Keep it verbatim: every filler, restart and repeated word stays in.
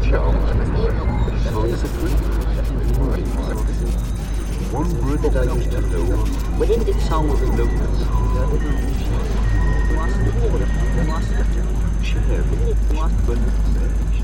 One word that I used to know, when it sounds the notes, chair,